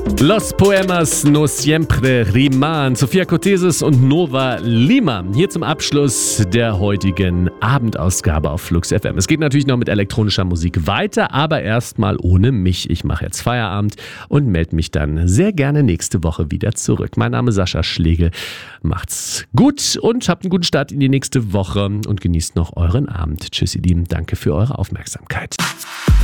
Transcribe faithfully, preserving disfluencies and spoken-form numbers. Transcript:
Los Poemas no siempre riman. Sophia Cortesis und Nova Lima. Hier zum Abschluss der heutigen Abendausgabe auf Flux F M. Es geht natürlich noch mit elektronischer Musik weiter, aber erstmal ohne mich. Ich mache jetzt Feierabend und melde mich dann sehr gerne nächste Woche wieder zurück. Mein Name ist Sascha Schlegel. Macht's gut und habt einen guten Start in die nächste Woche und genießt noch euren Abend. Tschüss, ihr Lieben. Danke für eure Aufmerksamkeit.